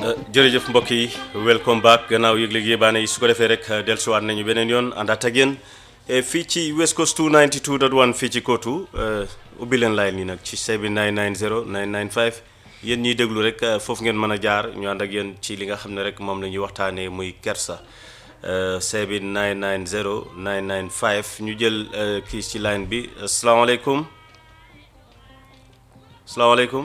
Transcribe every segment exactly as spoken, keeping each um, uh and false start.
jërëjëf mbokk yi welcome back gannaaw yëgle gi baane yi su ko defee rek dellusiwaat nañu beneen yoon àndaat ak yéen fii ci West Coast two ninety-two dot one fii ci Kotu ubbi leen line yi nag ci seven nine nine zero nine nine five yéen ñiy déglu rek foofu ngeen mën a jaar ñu ànd ak yéen ci li nga xam ne rek moom la ñuy waxtaanee muy kersa seven nine nine zero nine nine five ñu jël kii ci line bi asalaamaaleykum asalaamaaleykum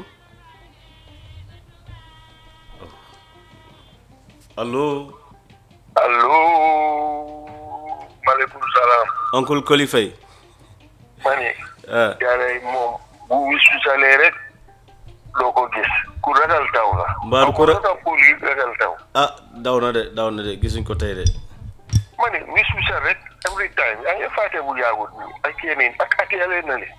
allo. allo. maaleykum salaam. oncle Koli Faye. ma ne. ah. jaaree moom bu wis wisalee rek doo ko gis ku ragal taw la. mbaa du ko ra poli ragal taw. ah daw na de daw na de gisuñ ko tey de. ma ne wis wisal rek every time yaa ngi fàtte bu yaagut bi ak yeneen ak at yàlla na le.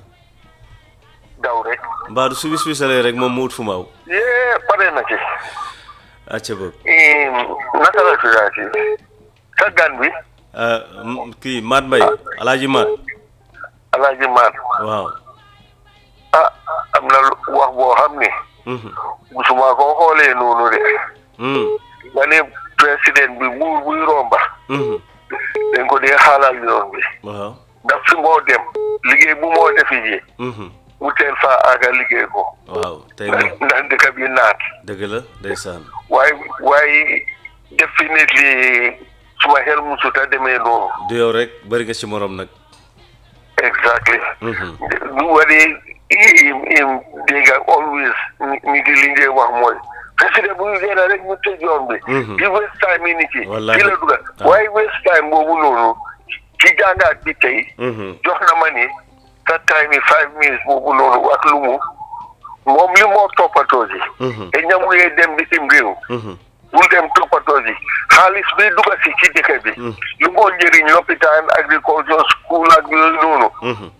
daw rek. mbaa du su wis wisalee rek moom mu ut fu maaw. yee pare na ci. acca boog. naka la tuddaati sa gan bi. kii Maat Mbay Alaaji Maat. Alaaji Maat. waaw. ah am na wax boo xam ne. musuma ko xoolee noonu de. nga ne président bi buur buy romba. dañ ko dee xaalal yoon bi. waaw. ndax fi moo dem liggéey bu moo defi ji. mu teel faa àgga liggéey ko. waaw tey moom ndax dëkk bi naat. dëgg la ndeysaan. waaye waaye definitely suma xel musuta demee noonu. du yow rek bëri nga ci morom nag. exactly. lu wari im im dégg always nit yi li ngeen wax mooy président bu ñu génn rek mu tëj yoon bi. di waste time yi nit yi. wallaahi ki la dugal waaye waste time boobu noonu ci jàngaat bi tey. jox na ma ni sa time yi five minutes boobu noonu ak lu mu moom li moo toppatoo ji. te ñamu yee dem bitim réew. bul dem toppatoo ji xaalis bi dugga si ci dëkk bi. lu moo njëriñ lopitaan agriculture school ak yooyu noonu.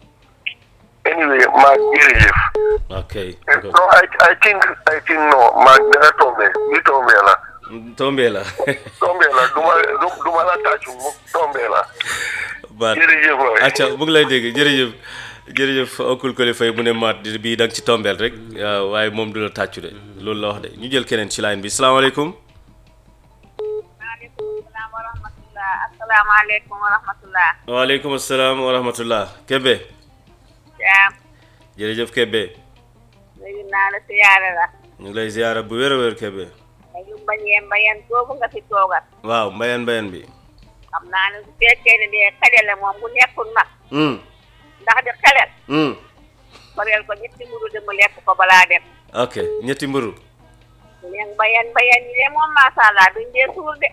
anyway maag jërëjëf. ok. no I I think I think no maag dana tombe bi tombe la. tombe la. tombe la duma duma la tàccu mu tombe la. baat jërëjëf waay. acca mu ngi lay dégg jërëjëf jërëjëf oncle Koli Faye mu ne maat bii da nga ci tombeel rek waaye moom du la tàccu de loolu la wax de ñu jël keneen ci line bi salaamaaleykum. maaleykum salaam wa rahmatulah asalaamaaleykum wa rahmatulah. waaleykum salaam wa rahmatulah Kébé. jaam. jërëjëf Kébé. nuyu naa la siyaare la. ñu ngi lay ziyaara bu wér a wér Kébé. yu mbañee mbayan boobu nga fi toogat. waaw mbayan mbayan bi. xam naa ne su fekkee ne de xelele moom bu nekkul mag. ndax di xelel. koreel ko ñetti mburu de mu lekk ko balaa dem. ok ñetti mburu. léegi mbayan mbayan yi de moom macha allah duñ dee suul de.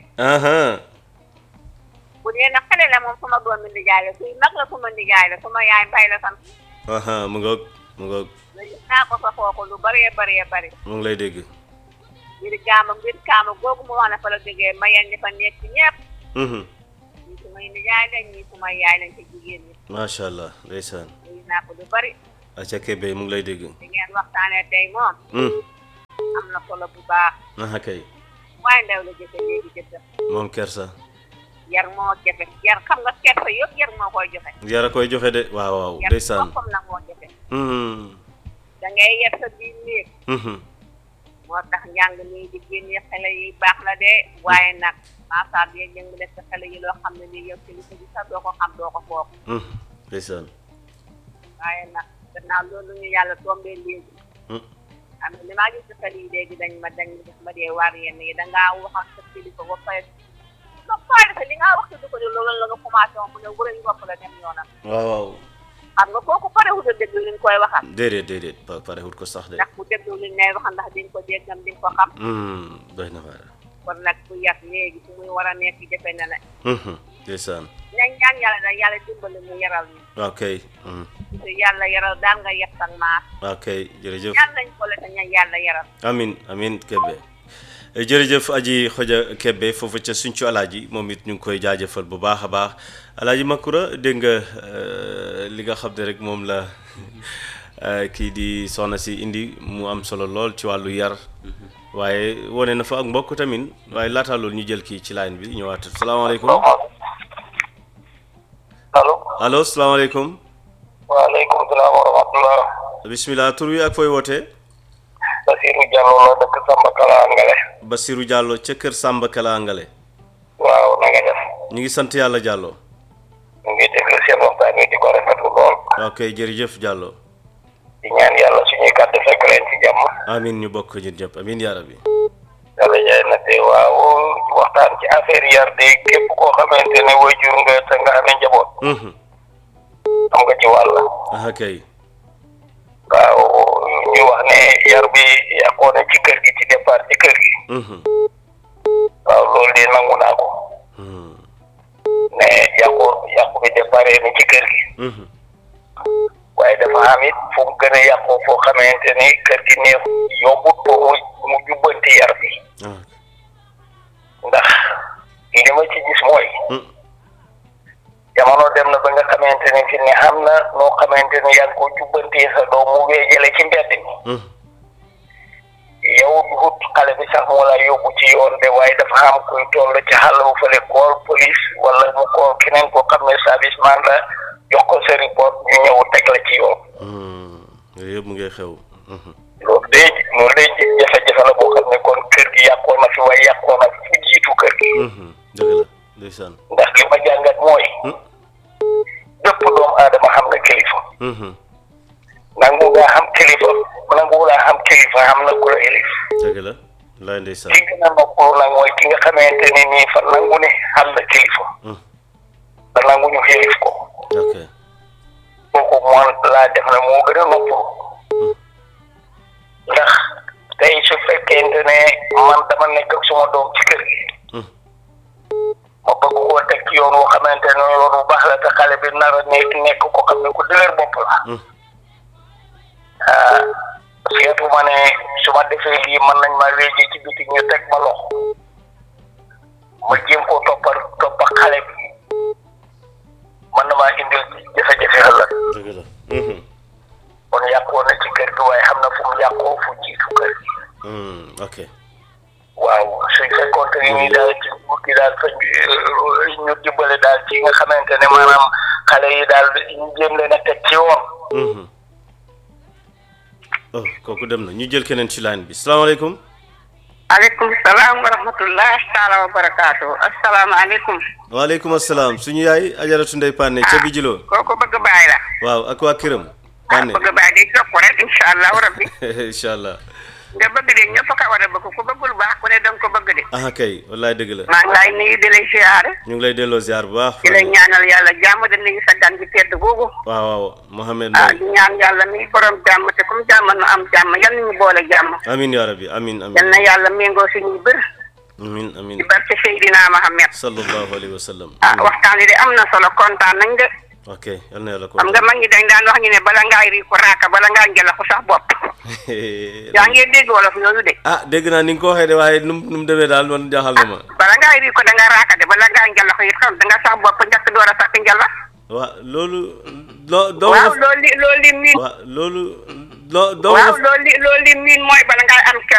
bu dee nag xelele moom fu ma doomi ndijaay la suy mag la fu ma ndijaay la fu ma yaay mbay la sant. mu ngoog mu ngoog. léegi naa ko fa foofu lu bëree bëree bëri. mu ngi lay dégg. ngir kaama ngir kaama googu mu wax ne fa la jógee mbayan ñi fa nekk ñëpp. ñii su may nijaay lañ ñii su may yaay lañ ci jigéen ñi. macha allah ndeysaan. nuyu naa ko lu bari. acca Kébé mu ngi lay dégg. di ngeen waxtaanee tey moom. am na solo bu baax. aha kay. waaye ndaw la jëfe léegi jëfe. moom kersa. yar moo jafe yar xam nga kersa yëpp yar moo koy joxe. yar a koy joxe de waaw waaw ndeysaan. yar boppam nag moo jafe. da ngay yar sa biir néeg. moo tax njàng nii di génne xale yi baax la de waaye nag maasaa bi yëngu def sa xale yi loo xam ne nii yow kilifa bi sax doo ko xam doo ko foog. ndeysaan. waaye nag gannaaw loolu ñu yàlla tombee léegi. am na li maa gis xale yi léegi dañ ma dañ def ma dee waar yenn yi dangaa wax ak sa kilifa ba pare ba pare li nga wax du ko de loolu la nga commencé woon mu ne wërëñ bopp la dem yoonam. waaw waaw. xam nga kooku parewut a déglu li ñu koy waxal. déedéet déedéet pa parewut ko sax de. ndax bu déglu li ñu lay waxal ndax di nga ko déggam di nga ko xam. doy na waar. kon nag bu yar léegi fu muy war a nekk jafe na la. ndeysaan. nañ ñaan yàlla daal yàlla dimbali mu yaral ñu. waaw kay. te yàlla yaral daal nga yeb ak maas. waaw kay jërëjëf. ñaan nañ ko la te ñaan yàlla yaral. amin amin Kébé. jërëjëf aji xoja Kébé foofu ca suñcu alaaji moom it ñu ngi koy jaajëfal bu baax a baax alaaji Makura dégg nga li nga xam ne rek moom la kii di soxna si indi mu am solo lool ci wàllu yar waaye wone na fa ak mbokk tamit waaye laata loolu ñu jël kii ci line bi ñëwaat salaamaaleykum allo allo salaamaaleykum waaleykum salaam wa rahmatullah bismillah tur wi ak fooy wootee Basiru Diallo la dëkk Samba Kala Angale. Basiru Diallo ca kër Samba Kala Angale. waaw na nga def. ñu ngi sant yàlla Diallo. ñu ngi déglu seen waxtaan wi di ko rafetlu lool. ok jërëjëf Diallo. di ñaan yàlla suñuy kàddu fekk leen ci jàmm. amiin ñu bokk ñun ñëpp amiin yaa rabbi. yàlla jaay na te waaw waxtaan ci affaire yar de képp koo xamante ne waajur nga te nga amee njaboot. am nga ci wàll. ah kay. waaw ñu wax ne yar bi yàqoo na ci kër gi ci départ ci kër gi. waaw loolu de nangu naa ko. ne yàqu yàqu bi départ ni ci kër gi. waaye dafa am it fu mu gën a yàqoo foo xamante ni kër gi neex yombut pour mu mu jubbanti yar bi. ndax li ma ci gis mooy. jamono dem na ba nga xamante ne fi ne am na noo xamante ne yaa ngi ko jubbantee sa doom mu weejale ci mbedd mi. yow duhut xale bi sax moo la yóbbu ci yoon de waaye dafa am kuy toll ci xàll bu fële kool police wala mu kool keneen koo xam ne service man la jox ko sa report ñu ñëw teg la ci yoon. yooyu yëpp mu ngi xew. loolu de loolu de jafe-jafe la boo xam ne kon kër gi yàqoon na fi waaye yàqoon na fi jiitu kër gi. dëgg la ndeysaan. ndax li ma jàngat mooy. bépp doomu aadama xam nga kilifa. nangu nga xam kilifa nangu nga xam kilifa am na ku la élif. dëgg la laay ndeysaan. ki gën a noppalu nag mooy ki nga xamante ne nii fa nangu ne xam na kilifa. te nangu ñu élif ko. ok kooku moom laa def na moo gën a noppalu. ndax tey su fekkente ne man dama nekk ak suma doom ci kër gi. ma bëgg koo teg ci yoon woo xamante ne yoon bu baax la te xale bi nar a nekk nekk ko xam ne ku dëgër bopp la. ah seetu ma ne su ma defee lii mën nañ ma wéeje ci biti ñu teg ma loxo ma jéem koo toppal toppa xale bi mën na maa indil jafe-jafe ëllëg. dëgg la. kon yàqoo na ci kër gi waaye xam na fu mu yàqoo fu jiitu kër gi. ok. waaw suñ fekkoon te ni daal ci nguur gi daal fa ñu dimbale daal ci nga xamante ne maanaam xale yi daal ñu jéem leen a teg ci woon. oh kooku dem na ñu jël keneen ci line bi salaamaaleykum. aleykum salaam wa rahmatullah taala wa barakaatu asalaamaaleykum. waaleykum salaam suñu yaay ajaratu ndey Pané ca Bijilo. kooku bëgg baay la. waaw ak waa këram. Pané bëgg baay di jokk rek incha allahu rabbi. incha allah. nga bëgg de ñëpp ka war a bëgg ku bëggul baax ku ne danga ko bëgg de. ah kay wallaay dëgg la. maa ngi lay nuyu di lay ziare. ñu ngi lay delloo ziar bu baax. di lay ñaanal yàlla jàmm di nuyu sa gan gi tedd googu. waaw waaw Mohamed ah Mbaye. di ñaan yàlla mi borom jàmm te comme jàmm nu am jàmm yal nañu boole jàmm. amiin yaa rabbi amiin amiin. yal na yàlla méngoo suñuy bër. amiin amiin. di barke Seydina Mohamed. sallallahu alayhi wa sallam. ah waxtaan wi de am na solo kontaan nañ de. ok yal na yàlla ko. xam nga mag ñi dañ daan wax ñu ne bala ngaa ri ko raaka bala ngaa njëlaxu sax bopp. yaa ngi dégg wolof yooyu de. ah dégg naa ni nga ko waxee de waaye nu mu nu mu demee daal man jaaxal na ma. bala ngaa ri ko da nga raaka de bala ngaa njëlaxu it xam da nga sax bopp njëkk door a sax njëlax. waaw loolu. loo doo waaw loolu li loolu li miin. waaw loolu. loo doo waaw loolu li loolu li miin mooy bala ngaa am